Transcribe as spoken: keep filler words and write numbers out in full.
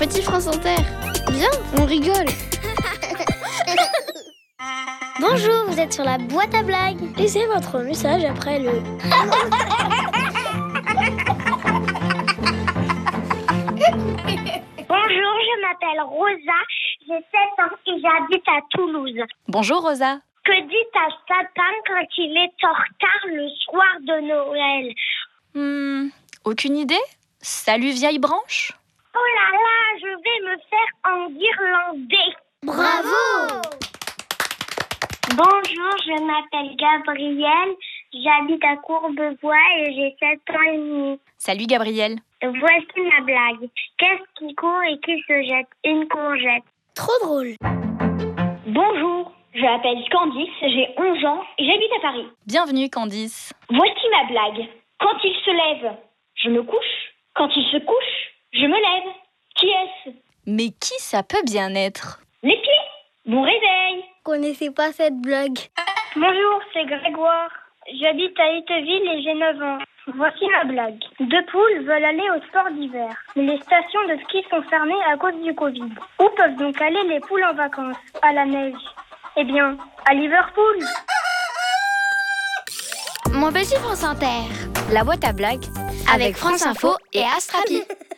Petit France Inter, viens, on rigole. Bonjour, vous êtes sur la boîte à blagues. Laissez votre message après le... Bonjour, je m'appelle Rosa, j'ai sept ans et j'habite à Toulouse. Bonjour Rosa. Que dit un sapin quand il est en retard le soir de Noël? Hmm, aucune idée? Salut vieille branche? Oh là là, je vais me faire enguirlander. Bravo! Bonjour, je m'appelle Gabrielle, j'habite à Courbevoie et j'ai sept ans et demi. Salut Gabrielle. Voici ma blague. Qu'est-ce qui court et qui se jette? Une courgette. Trop drôle. Bonjour, je m'appelle Candice, j'ai onze ans et j'habite à Paris. Bienvenue Candice. Voici ma blague. Quand il se lève, je me couche. Quand il se couche, je me lève. Qui est-ce? Mais qui ça peut bien être? Les pieds. Bon réveil. Connaissez pas cette blague? Bonjour, c'est Grégoire. J'habite à Éteville et j'ai neuf ans. Voici ma blague. Deux poules veulent aller au sport d'hiver. Mais les stations de ski sont fermées à cause du Covid. Où peuvent donc aller les poules en vacances? À la neige. Eh bien, à Liverpool. Mon petit France Inter, La boîte à blagues avec France Info et Astrapi.